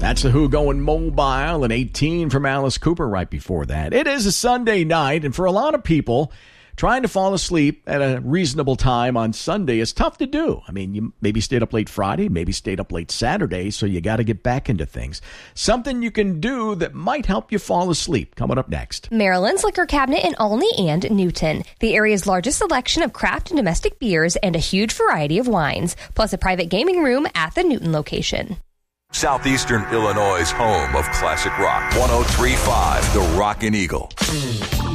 That's the Who going mobile, and 18 from Alice Cooper right before that. It is a Sunday night, and for a lot of people, trying to fall asleep at a reasonable time on Sunday is tough to do. I mean, you maybe stayed up late Friday, maybe stayed up late Saturday, so you got to get back into things. Something you can do that might help you fall asleep. Coming up next. Maryland's Liquor Cabinet in Olney and Newton. The area's largest selection of craft and domestic beers and a huge variety of wines, plus a private gaming room at the Newton location. Southeastern Illinois' home of classic rock. 103.5 The Rockin' Eagle.